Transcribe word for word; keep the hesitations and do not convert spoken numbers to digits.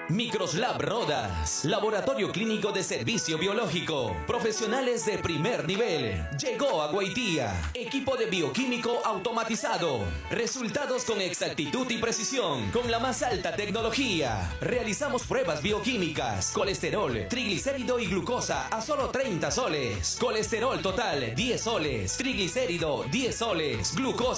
Microslab Rodas, laboratorio clínico de servicio biológico, profesionales de primer nivel. Llegó a Guaitía, equipo de bioquímico automatizado. Resultados con exactitud y precisión, con la más alta tecnología. Realizamos pruebas bioquímicas, colesterol, triglicérido y glucosa a solo treinta soles. Colesterol total, diez soles. Triglicérido, diez soles. Glucosa